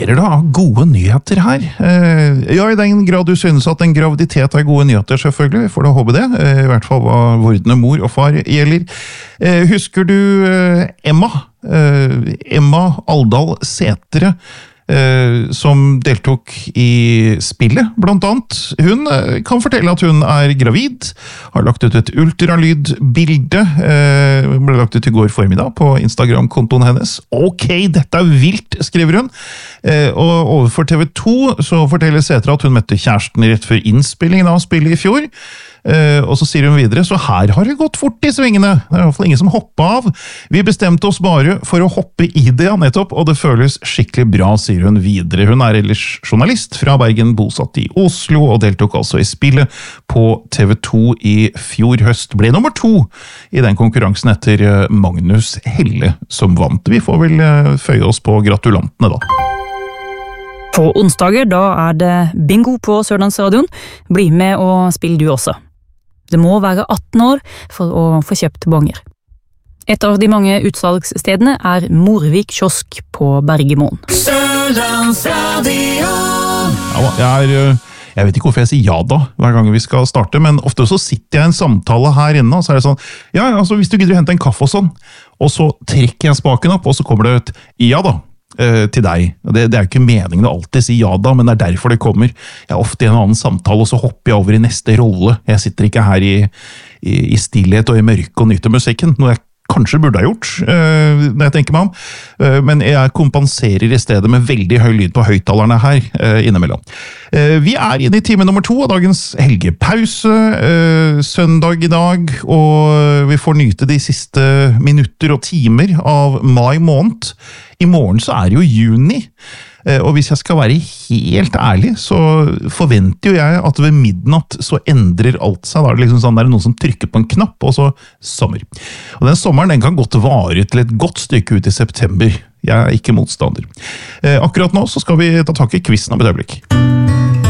serverer da gode nyheter her. Ja, i den grad du synes at en graviditet er gode nyheter, selvfølgelig, vi får da håpe det. I hvert fall hva vordende mor og far gjelder. Husker du Emma? Emma Aldal Sætre, som deltok i spillet, blant annet. Hun kan fortelle at hun er gravid, har lagt ut et ultralydbilde, ble lagt ut i går formiddag på Instagram-kontoen hennes. Ok, dette er vilt, skriver hun. Og overfor TV 2 så forteller Sætre at hun møtte kjæresten rett før innspillingen av spillet i fjor. Og så sier hun videre, så her har det gått fort i svingene. Det er i hvert fall ingen som hoppet av. Vi bestemte oss bare for å hoppe i det, nettopp, og det føles skikkelig bra, sier hun videre. Hun er ellers journalist fra Bergen, bosatt i Oslo, og deltok altså i spillet på TV 2 i fjor høst. Ble nummer 2 i den konkurransen etter Magnus Helle som vant. Vi får vel føye oss på gratulantene da. På onsdager da er det bingo på Sørlandsradion. Bli med og spill du også. Det må være 18 år for å få kjøpt bonger. Et av de mange utsalgsstedene er Morvik kiosk på Bergemoen. Sørlandsradion! Jeg vet ikke hvorfor jeg sier ja da hver gang vi skal starte, men ofte så sitter jeg i en samtale her inne, og så er det sånn, ja, altså hvis du gidder å hente en kaffe og sånn, og så trekker jeg spaken opp, og så kommer det et ja da, til deg. Det er jo ikke meningen å alltid si ja da, men det er derfor det kommer. Jeg er ofte i en annen samtale, og så hopper jeg over i neste rolle. Jeg sitter ikke her i stillhet og i mørke og nyter musikken, noe jeg kanskje burde ha gjort, når jeg tenker meg om. Men jeg kompenserer i stedet med veldig høy lyd på høyttalerne her innimellom. Vi er inne i time nummer 2 av dagens helgepause, søndag i dag, og vi får nyte de siste minutter og timer av mai måned. I morgen så er det jo juni, og hvis jeg skal være helt ærlig, så forventer jo jeg at ved midnatt så endrer alt seg. Da er det liksom sånn, det er noen som trykker på en knapp, og så sommer. Og den sommeren den kan godt vare til et godt stykke ut i september. Jeg er ikke motstander. Akkurat nå så skal vi ta tak i quizen om et øyeblikk.